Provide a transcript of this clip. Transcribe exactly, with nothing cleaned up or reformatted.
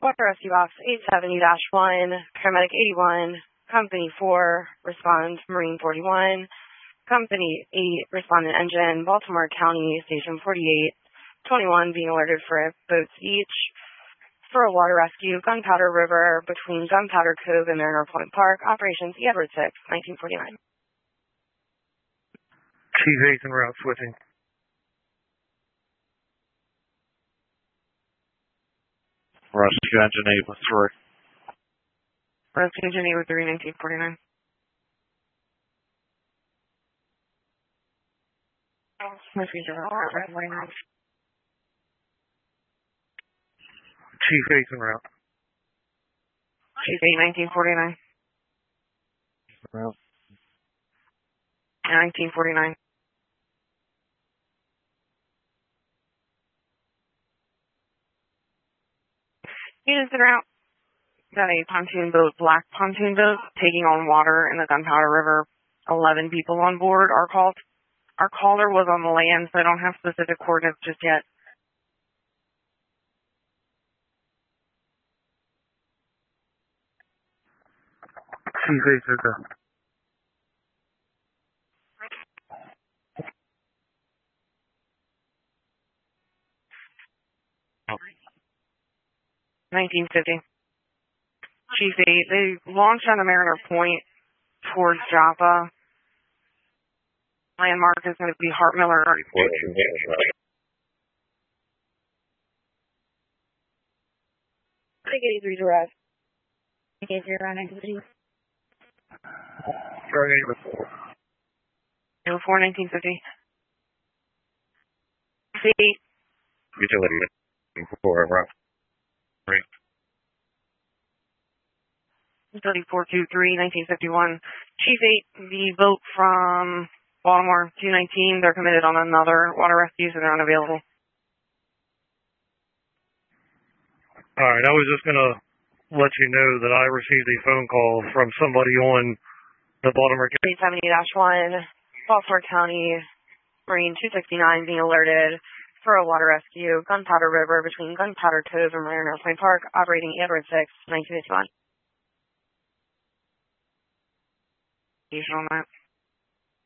Water Rescue Box eight seventy dash one, Paramedic eighty-one, Company four, Respond Marine forty-one, Company eight, Respondent Engine, Baltimore County, Station forty-eight, twenty-one being alerted for boats each. For a water rescue, Gunpowder River between Gunpowder Cove and Mariner Point Park, operations E. Edward six, nineteen forty-nine. Chief eight en route switching. Rescue Engine eight with three. Rescue Engine eight with three, nineteen forty-nine. Rescue Engine Chief eight en route. Chief eight, nineteen forty-nine. Route. nineteen forty-nine. Units en route. Got a pontoon boat, black pontoon boat, taking on water in the Gunpowder River. eleven people on board. Our call, our caller was on the land, so I don't have specific coordinates just yet. Chief eight is there. nineteen fifty. Chief eight, they launched on the Mariner Point towards Joppa. Landmark is going to be Hart Miller. Take eighty-three direct. Take zero on activity. Starting eight with four. Zero four, nineteen fifty. eight. Utility four, route. Three. Utility four two three, nineteen fifty-one. Chief eight, the boat from Baltimore two nineteen, they're committed on another water rescue, so they're unavailable. All right, I was just going to let you know that I received a phone call from somebody on the Baltimore eight seventy dash one, Baltimore County, Marine two sixty-nine being alerted for a water rescue, Gunpowder River between Gunpowder Cove and Mariner Point Park, operating Edward six, nineteen fifty-one. On that.